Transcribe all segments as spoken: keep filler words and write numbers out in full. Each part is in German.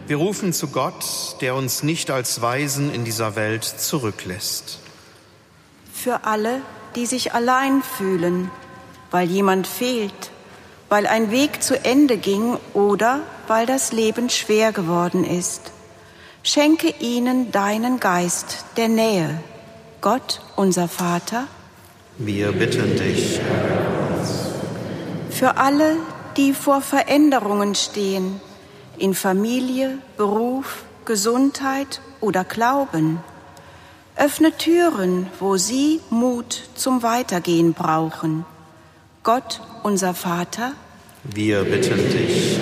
Wir rufen zu Gott, der uns nicht als Waisen in dieser Welt zurücklässt. Für alle, die sich allein fühlen, weil jemand fehlt, weil ein Weg zu Ende ging oder weil das Leben schwer geworden ist. Schenke ihnen deinen Geist der Nähe. Gott, unser Vater, Wir bitten dich. für alle, die vor Veränderungen stehen, in Familie, Beruf, Gesundheit oder Glauben. Öffne Türen, wo sie Mut zum Weitergehen brauchen. Gott, unser Vater, Wir bitten dich.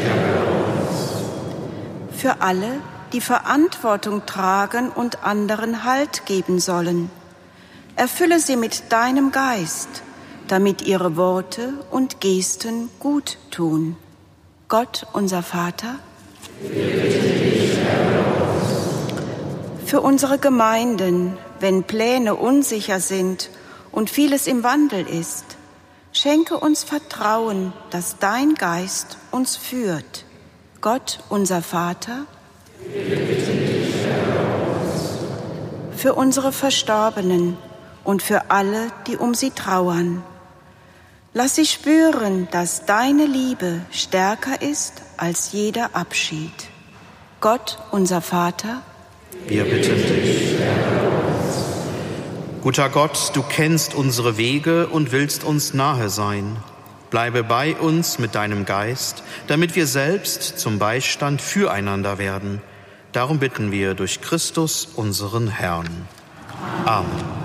für alle, die Verantwortung tragen und anderen Halt geben sollen. Erfülle sie mit deinem Geist, damit ihre Worte und Gesten gut tun. Gott, unser Vater, für unsere Gemeinden, wenn Pläne unsicher sind und vieles im Wandel ist, schenke uns Vertrauen, dass dein Geist uns führt. Gott, unser Vater, für unsere Verstorbenen und für alle, die um sie trauern. Lass sie spüren, dass deine Liebe stärker ist als jeder Abschied. Gott, unser Vater, Wir bitten dich. Guter Gott, du kennst unsere Wege und willst uns nahe sein. Bleibe bei uns mit deinem Geist, damit wir selbst zum Beistand füreinander werden. Darum bitten wir durch Christus, unseren Herrn. Amen.